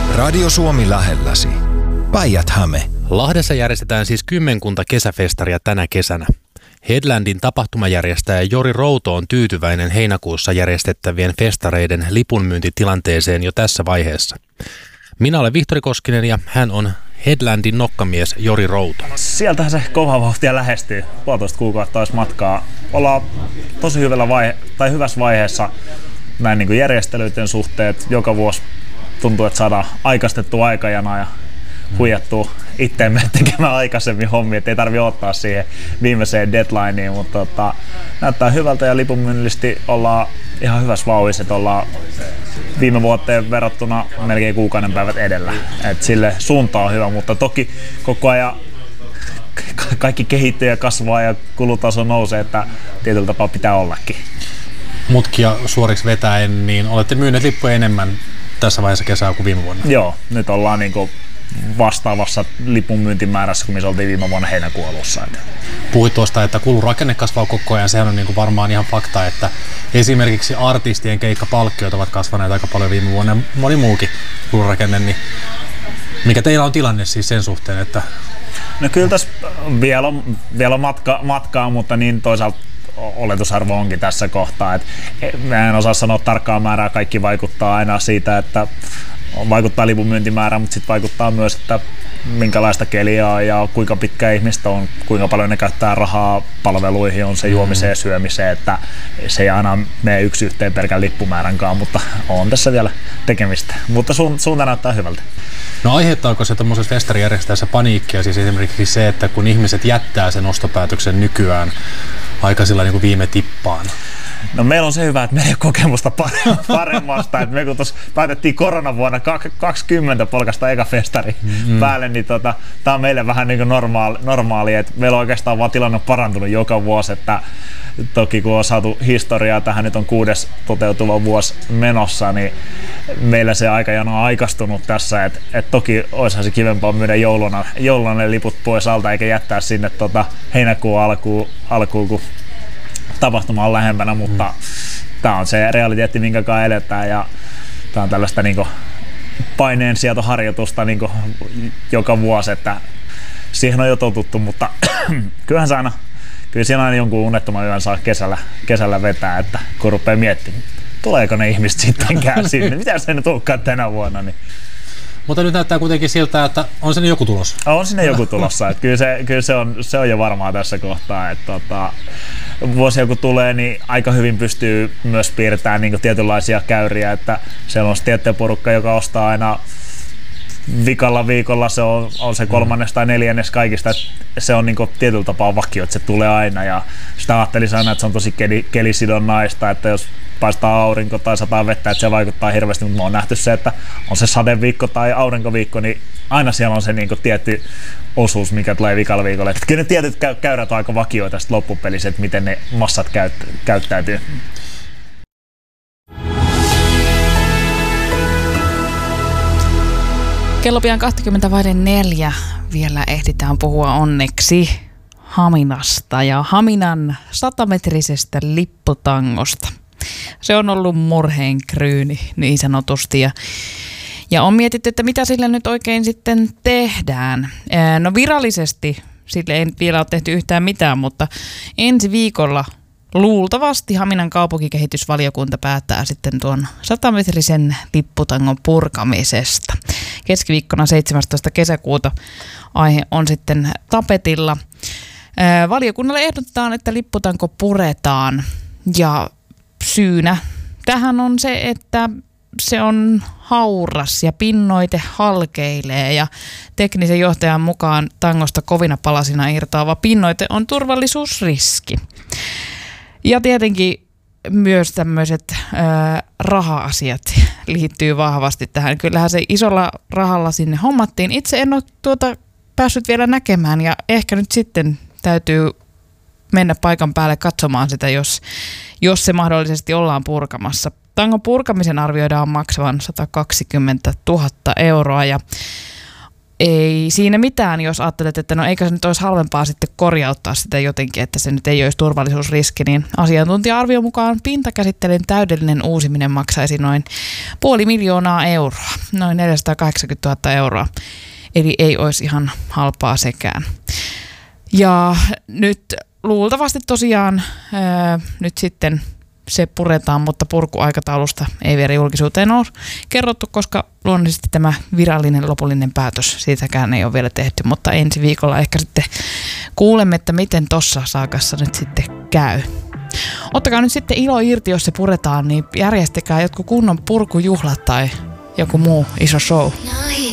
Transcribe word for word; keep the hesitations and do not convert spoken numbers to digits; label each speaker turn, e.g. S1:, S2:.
S1: Radio Suomi lähelläsi. Päijät-Häme.
S2: Lahdessa järjestetään siis kymmenkunta kesäfestaria tänä kesänä. Headlandin tapahtumajärjestäjä Jori Routo on tyytyväinen heinäkuussa järjestettävien festareiden lipunmyyntitilanteeseen jo tässä vaiheessa. Minä olen Vihtori Koskinen ja hän on Headlandin nokkamies Jori Routo.
S3: Sieltähän se kova vauhtia lähestyy. Puolitoista kuukautta olisi matkaa. Ollaan tosi hyvällä vaihe- tai hyvässä vaiheessa näin niin kuin järjestelyiden suhteet. Joka vuosi tuntuu, että saadaan aikaistettua aikajana ja huijattua itteemme tekemään aikaisemmin hommia, ettei tarvitse ottaa siihen viimeiseen deadlineen, mutta tota, näyttää hyvältä ja lipunmyynnillisesti ollaan ihan hyvässä vauhissa, että ollaan viime vuoteen verrattuna melkein kuukauden päivät edellä. Et sille suunta on hyvä, mutta toki koko ajan kaikki kehittyy ja kasvaa ja kulutaso nousee, että tietyllä tapaa pitää ollakin.
S2: Mutkia suoriksi vetäen, niin olette myyneet lippuja enemmän tässä vaiheessa kesää kuin viime vuonna?
S3: Joo, nyt ollaan niinku vastaavassa lipunmyyntimäärässä kuin missä oltiin viime vuonna heinäkuun alussa.
S2: Puhuit tuosta, että kulurakenne kasvaa koko ajan. Sehän on niin kuin varmaan ihan fakta, että esimerkiksi artistien keikkapalkkiot ovat kasvaneet aika paljon viime vuonna ja moni muukin kulurakenne. Niin mikä teillä on tilanne siis sen suhteen? Että...
S3: No kyllä tässä vielä on, vielä on matka, matkaa, mutta niin toisaalta oletusarvo onkin tässä kohtaa. Et mä en osaa sanoa tarkkaa määrää, kaikki vaikuttaa aina siitä, että vaikuttaa lipunmyyntimäärä, mutta sitten vaikuttaa myös, että minkälaista keliä on ja kuinka pitkä ihmistä on, kuinka paljon ne käyttää rahaa palveluihin, on se juomiseen ja syömiseen, että se ei aina mene yksi yhteen pelkän lippumääränkaan, mutta on tässä vielä tekemistä. Mutta suunta näyttää hyvältä.
S2: No aiheuttaako se tuommoisessa festarijärjestäjässä paniikkia, siis esimerkiksi se, että kun ihmiset jättää sen ostopäätöksen nykyään aika sillä niin kuin viime tippaan?
S3: No meillä on se hyvä, että meillä ei ole kokemusta paremmasta, että me kun tuossa päätettiin koronavuonna kaksikymmentä polkasta eka festari mm. päälle, niin tota, tää on meille vähän niin kuin normaali, normaali, että meillä on oikeastaan vaan tilanne parantunut joka vuosi, että toki kun on saatu historiaa, tähän nyt on kuudes toteutuva vuosi menossa, niin meillä se aikajana on aikaistunut tässä, että et toki olisihan se kivempaa myydä jouluna, jouluna ne liput pois alta eikä jättää sinne tota heinäkuun alkuun, alkuun kun tapahtuma on lähempänä, mutta mm. tämä on se realiteetti, minkä kanssa eletään ja tämä on tällaista niinku paineen sietoharjoitusta niinku joka vuosi, että siihen on jo totuttu, mutta kyllähän se aina, kyllä siinä aina jonkun unettoman yön saa kesällä, kesällä vetää, että kun rupeaa miettimään, tuleeko ne ihmiset sittenkään sinne, mitä se nyt tulekaan tänä vuonna. Niin.
S2: Mutta nyt näyttää kuitenkin siltä, että on sinne joku tulossa.
S3: On sinne joku tulossa, että kyllä, se, kyllä se, on, se on jo varmaa tässä kohtaa, että tota, vuosia kun tulee, niin aika hyvin pystyy myös piirtämään niin kuin tietynlaisia käyriä, että siellä on tietty porukka, joka ostaa aina vikalla viikolla, se on, on se kolmannes tai neljännes kaikista, se on niin kuin tietyllä tapaa vakio, että se tulee aina ja sitä ajattelin aina, että se on tosi keli, kelisidonnaista, että jos paistaa aurinko tai sataa vettä, että se vaikuttaa hirveästi, mutta me on nähty se, että on se sadeviikko tai aurinkoviikko, niin aina siellä on se niin kuin tietty osuus, mikä tulee vikalla viikolla. Että kyllä ne tietyt käyrät on aika vakioita tästä loppupelissä, että miten ne massat käyt, käyttäytyy.
S4: Kello pian kaksikymmentä vaille neljä. Vielä ehditään puhua onneksi Haminasta ja Haminan satametrisestä lipputangosta. Se on ollut murheenkryyni niin sanotusti ja, ja on mietitty, että mitä sillä nyt oikein sitten tehdään. No virallisesti sille ei vielä ole tehty yhtään mitään, mutta ensi viikolla luultavasti Haminan kaupunkikehitysvaliokunta päättää sitten tuon satametrisen lipputangon purkamisesta. Keskiviikkona seitsemästoista kesäkuuta aihe on sitten tapetilla. Valiokunnalle ehdotetaan, että lipputanko puretaan ja syynä tähän on se, että se on hauras ja pinnoite halkeilee ja teknisen johtajan mukaan tangosta kovina palasina irtoava pinnoite on turvallisuusriski. Ja tietenkin myös tämmöiset ää, raha-asiat liittyy vahvasti tähän. Kyllähän se isolla rahalla sinne hommattiin. Itse en ole tuota päässyt vielä näkemään ja ehkä nyt sitten täytyy mennä paikan päälle katsomaan sitä, jos, jos se mahdollisesti ollaan purkamassa. Tangon purkamisen arvioidaan maksavan sata kaksikymmentätuhatta euroa ja ei siinä mitään, jos ajattelet, että no eikö se nyt olisi halvempaa sitten korjauttaa sitä jotenkin, että se nyt ei olisi turvallisuusriski, niin asiantuntija-arvion mukaan pintakäsittelyn täydellinen uusiminen maksaisi noin puoli miljoonaa euroa. noin neljäsataakahdeksankymmentätuhatta euroa. Eli ei olisi ihan halpaa sekään. Ja nyt luultavasti tosiaan ää, nyt sitten se puretaan, mutta purkuaikataulusta ei vielä julkisuuteen ole kerrottu, koska luonnollisesti tämä virallinen lopullinen päätös, siitäkään ei ole vielä tehty, mutta ensi viikolla ehkä sitten kuulemme, että miten tossa saakassa nyt sitten käy. Ottakaa nyt sitten ilo irti, jos se puretaan, niin järjestäkää jotkut kunnon purkujuhlat tai joku muu iso show.